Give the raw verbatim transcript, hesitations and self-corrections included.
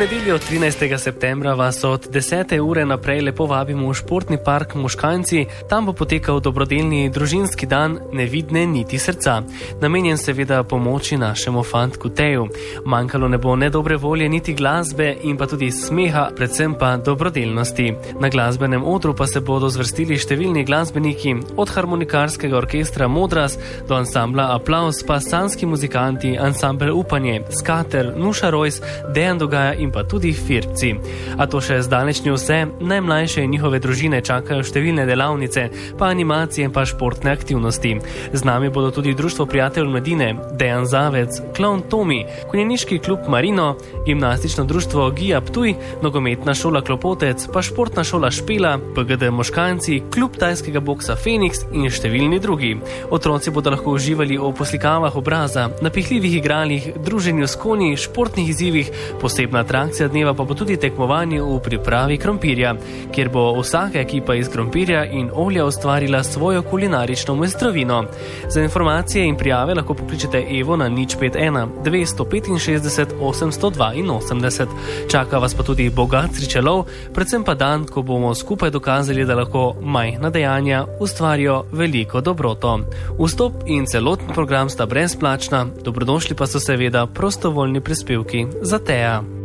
nedeljo trinajstega septembra vas od desete ure naprej lepo vabimo v športni park Moškanci. Tam bo potekal dobrodelni družinski dan Nevidne niti srca, namenjen seveda pomoči našemu fantku Teju. Manjkalo ne bo ne dobre volje, niti glasbe in pa tudi smeha, predvsem pa dobrodelnosti. Na glasbenem odru pa se bodo zvrstili številni glasbeniki, od harmonikarskega orkestra Modras do ansambla Aplavz, pa sanski muzikanti, ansambel Upanje, Skater, Nuša Rojs, Dejan Dogaja in pa tudi Firci. A to še zdaleč ni vse, najmlajše in njihove družine čakajo številne delavnice, pa animacije in pa športne aktivnosti. Z nami bodo tudi Društvo prijateljev mladine, Dejan Zavec, Klovn Tomi, konjeniški klub Marino, gimnastično društvo Gija Ptuj, nogometna šola Klopotec, pa športna šola Špela, P G D Moškanci, klub tajskega boksa Feniks in številni drugi. Otroci bodo lahko uživali o poslikavah obraza, napihljivih igralih, druženju s konji, športnih izzivih, posebna atrakcija dneva pa bo tudi tekmovanje v pripravi krompirja, kjer bo vsaka ekipa iz krompirja in olja ustvarila svojo kulinarično mojstrovino. Za informacije in prijave lahko pokličete Evo na nič pet ena dvesto petinšestdeset osemsto dvainosemdeset. Čaka vas pa tudi bogat srečelov, predvsem pa dan, ko bomo skupaj dokazali, da lahko majhna dejanja ustvarijo veliko dobroto. Vstop in celoten program sta brezplačna, dobrodošli pa so seveda prostovoljni prispevki za Teja.